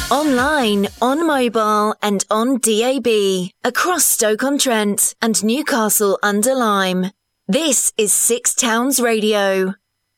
Online, on mobile and on DAB. Across Stoke-on-Trent and Newcastle under Lyme. This is Six Towns Radio.